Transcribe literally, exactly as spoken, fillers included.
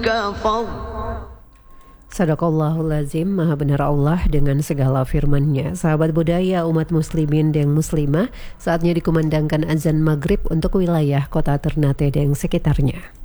كفر. Sadaqallahul Azim, Maha benar Allah dengan segala firman-Nya. Sahabat budaya umat muslimin dan muslimah, saatnya dikumandangkan azan maghrib untuk wilayah kota Ternate dan sekitarnya.